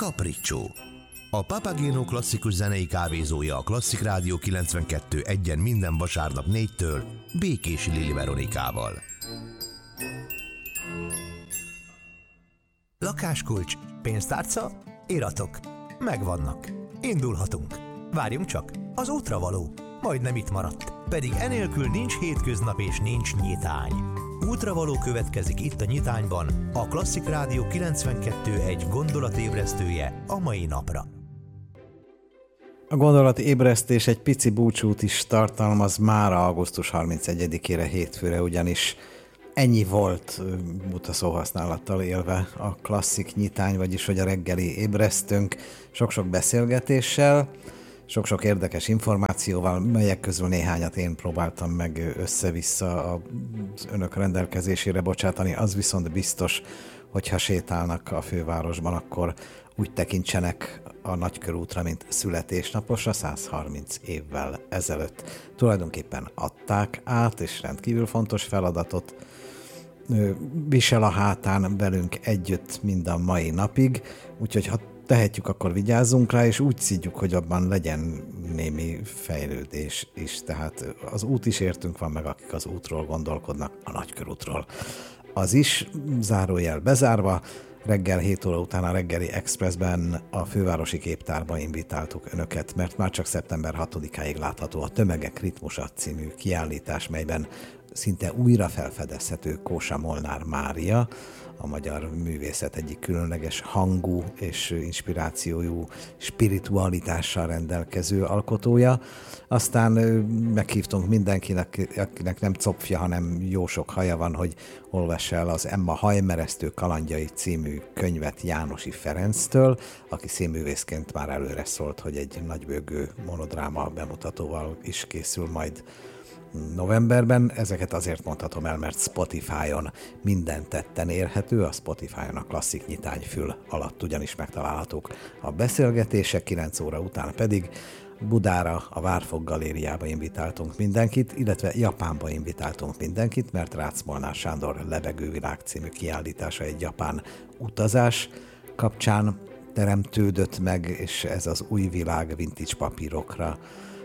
Capriccio. A Papageno klasszikus zenei kávézója a Klasszik Rádió 92.1-en minden vasárnap 4-től Békési Lili Veronikával. Lakáskulcs, pénztárca, iratok. Megvannak. Indulhatunk. Várjunk csak, az útra való. Majdnem itt maradt. Pedig enélkül nincs hétköznap és nincs nyitány. Útravaló következik itt a nyitányban, a Klasszik Rádió 92.1 gondolatébresztője a mai napra. A gondolatébresztés egy pici búcsút is tartalmaz mára augusztus 31-ére hétfőre, ugyanis ennyi volt utaszóhasználattal élve a klasszik nyitány, vagyis hogy a reggeli ébresztőnk sok-sok beszélgetéssel, sok-sok érdekes információval, melyek közül néhányat én próbáltam meg össze-vissza az önök rendelkezésére bocsátani. Az viszont biztos, hogyha sétálnak a fővárosban, akkor úgy tekintsenek a Nagykörútra, mint születésnaposra 130 évvel ezelőtt. Tulajdonképpen adták át, és rendkívül fontos feladatot visel a hátán velünk együtt mind a mai napig, úgyhogy ha tehetjük, akkor vigyázzunk rá, és úgy szidjuk, hogy abban legyen némi fejlődés is. Tehát az út is értünk van, meg akik az útról gondolkodnak, a Nagykörútról. Az is, zárójel bezárva, reggel 7 óra után a reggeli Expressben a fővárosi képtárba invitáltuk önöket, mert már csak szeptember 6-áig látható a Tömegek ritmusa című kiállítás, melyben szinte újra felfedezhető Kósa Molnár Mária, a magyar művészet egyik különleges hangú és inspirációjú spiritualitással rendelkező alkotója. Aztán meghívtunk mindenkinek, akinek nem copfja, hanem jó sok haja van, hogy olvassa el az Emma Hajmeresztő kalandjai című könyvet Jánosi Ferenctől, aki színművészként már előre szólt, hogy egy nagybőgő monodráma bemutatóval is készül majd novemberben. Ezeket azért mondhatom el, mert Spotify-on minden tetten érhető, a Spotify-on a Klasszik Nyitányfül alatt ugyanis megtalálhatók a beszélgetések, 9 óra után pedig Budára, a Várfok Galériába invitáltunk mindenkit, illetve Japánba invitáltunk mindenkit, mert Rácz Molnár Sándor Lebegővilág című kiállítása egy japán utazás kapcsán teremtődött meg, és ez az új világ vintage papírokra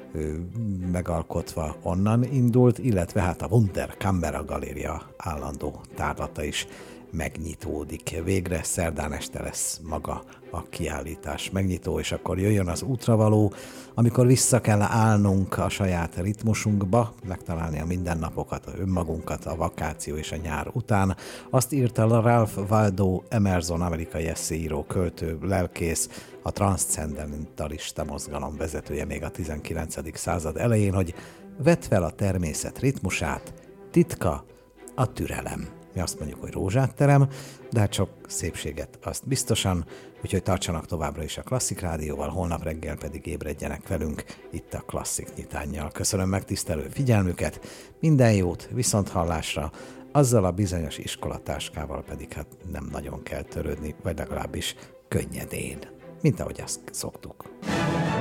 megalkotva onnan indult, illetve hát a Wunder Canberra Galéria állandó tárlata is megnyitódik. Végre szerdán este lesz maga a kiállítás megnyitó, és akkor jöjjön az útravaló, amikor vissza kell állnunk a saját ritmusunkba, megtalálni a mindennapokat, a önmagunkat a vakáció és a nyár után. Azt írta Ralph Waldo Emerson, amerikai eszéíró, költő, lelkész, a transzcendentalista mozgalom vezetője még a 19. század elején, hogy vedd fel a természet ritmusát, titka a türelem. Mi azt mondjuk, hogy rózsát terem, de hát sok szépséget azt biztosan, úgyhogy tartsanak továbbra is a Klasszik Rádióval, holnap reggel pedig ébredjenek velünk itt a Klasszik Nyitánnyal. Köszönöm megtisztelő figyelmüket, minden jót, viszonthallásra, azzal a bizonyos iskolatáskával pedig hát nem nagyon kell törődni, vagy legalábbis könnyedén, mint ahogy azt szoktuk.